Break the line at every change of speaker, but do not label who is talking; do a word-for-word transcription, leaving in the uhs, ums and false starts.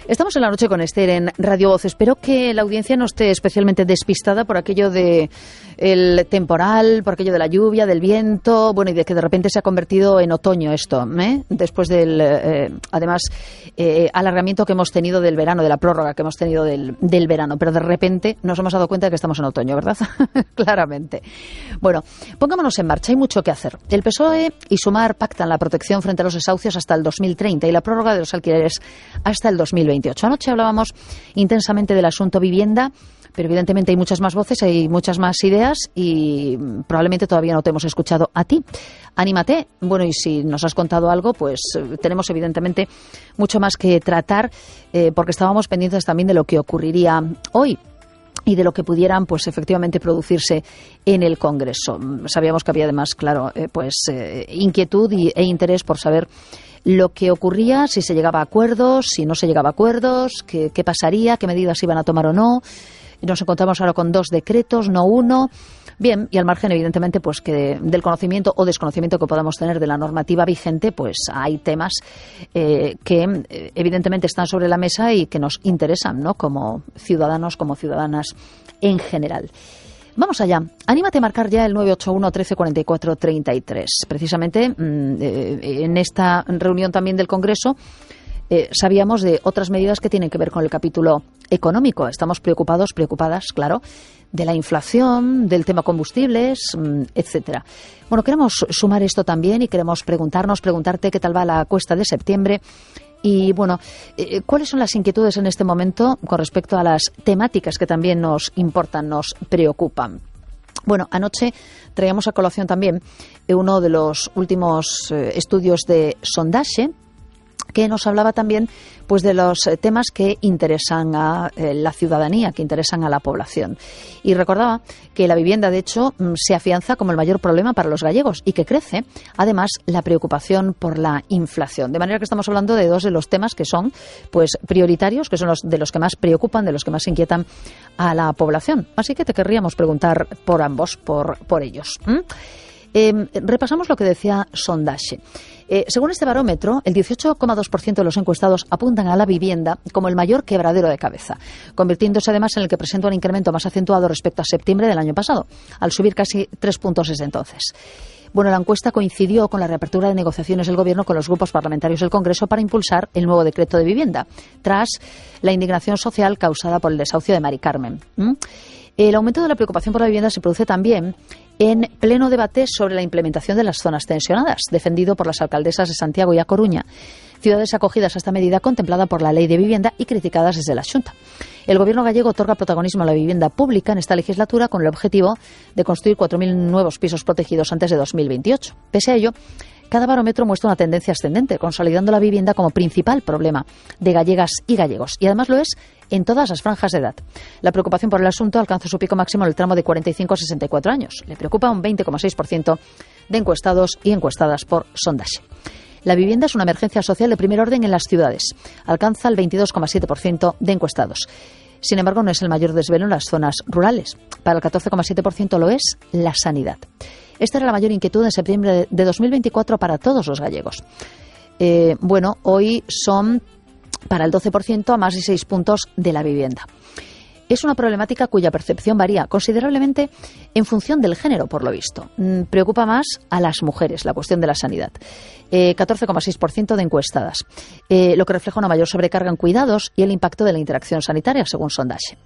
Estamos en la noche con Esther en Radio Voz. Espero que la audiencia no esté especialmente despistada por aquello de el temporal, por aquello de la lluvia, del viento, bueno, y de que de repente se ha convertido en otoño esto, ¿eh? Después del, eh, además, eh, alargamiento que hemos tenido del verano, de la prórroga que hemos tenido del, del verano, pero de repente nos hemos dado cuenta de que estamos en otoño, ¿verdad? Claramente. Bueno, pongámonos en marcha, hay mucho que hacer. El P S O E y Sumar pactan la protección frente a los desahucios hasta el dos mil treinta y la prórroga de los alquileres hasta el dos mil veintiocho. Anoche hablábamos intensamente del asunto vivienda, pero evidentemente hay muchas más voces, hay muchas más ideas y probablemente todavía no te hemos escuchado a ti. Anímate. Bueno, y si nos has contado algo, pues eh, tenemos evidentemente mucho más que tratar eh, porque estábamos pendientes también de lo que ocurriría hoy y de lo que pudieran, pues efectivamente, producirse en el Congreso. Sabíamos que había además, claro, eh, pues eh, inquietud y, e interés por saber lo que ocurría, si se llegaba a acuerdos, si no se llegaba a acuerdos, qué, qué pasaría, qué medidas iban a tomar o no. Y nos encontramos ahora con dos decretos, no uno. Bien, y al margen, evidentemente, pues que del conocimiento o desconocimiento que podamos tener de la normativa vigente, pues hay temas eh, que eh, evidentemente están sobre la mesa y que nos interesan, ¿no? Como ciudadanos, como ciudadanas en general. Vamos allá. Anímate a marcar ya el nueve ocho uno, trece, cuarenta y cuatro, treinta y tres. Precisamente mmm, eh, en esta reunión también del Congreso eh, sabíamos de otras medidas que tienen que ver con el capítulo económico. Estamos preocupados, preocupadas, claro, de la inflación, del tema combustibles, mmm, etcétera. Bueno, queremos sumar esto también y queremos preguntarnos, preguntarte qué tal va la cuesta de septiembre. Y bueno, eh, ¿cuáles son las inquietudes en este momento con respecto a las temáticas que también nos importan, nos preocupan? Bueno, anoche traíamos a colación también uno de los últimos eh, estudios de Sondage, que nos hablaba también pues de los temas que interesan a eh, la ciudadanía, que interesan a la población. Y recordaba que la vivienda, de hecho, se afianza como el mayor problema para los gallegos y que crece, además, la preocupación por la inflación. De manera que estamos hablando de dos de los temas que son pues prioritarios, que son los de los que más preocupan, de los que más inquietan a la población. Así que te querríamos preguntar por ambos, por, por ellos. ¿Mm? Eh, repasamos lo que decía Sondage. Eh, según este barómetro, el dieciocho coma dos por ciento de los encuestados apuntan a la vivienda como el mayor quebradero de cabeza, convirtiéndose además en el que presenta un incremento más acentuado respecto a septiembre del año pasado, al subir casi tres puntos desde entonces. Bueno, la encuesta coincidió con la reapertura de negociaciones del Gobierno con los grupos parlamentarios del Congreso para impulsar el nuevo decreto de vivienda, tras la indignación social causada por el desahucio de Mari Carmen. ¿Mm? El aumento de la preocupación por la vivienda se produce también en pleno debate sobre la implementación de las zonas tensionadas, defendido por las alcaldesas de Santiago y A Coruña, ciudades acogidas a esta medida contemplada por la Ley de Vivienda y criticadas desde la Xunta. El Gobierno gallego otorga protagonismo a la vivienda pública en esta legislatura con el objetivo de construir cuatro mil nuevos pisos protegidos antes de dos mil veintiocho. Pese a ello, cada barómetro muestra una tendencia ascendente, consolidando la vivienda como principal problema de gallegas y gallegos. Y además lo es en todas las franjas de edad. La preocupación por el asunto alcanza su pico máximo en el tramo de cuarenta y cinco a sesenta y cuatro años. Le preocupa un veinte coma seis por ciento de encuestados y encuestadas por Sondage. La vivienda es una emergencia social de primer orden en las ciudades. Alcanza el veintidós coma siete por ciento de encuestados. Sin embargo, no es el mayor desvelo en las zonas rurales. Para el catorce coma siete por ciento lo es la sanidad. Esta era la mayor inquietud en septiembre de dos mil veinticuatro para todos los gallegos. Eh, bueno, hoy son para el doce por ciento a más de seis puntos de la vivienda. Es una problemática cuya percepción varía considerablemente en función del género, por lo visto. Mm, preocupa más a las mujeres la cuestión de la sanidad. Eh, catorce coma seis por ciento de encuestadas, eh, lo que refleja una mayor sobrecarga en cuidados y el impacto de la interacción sanitaria, según Sondage.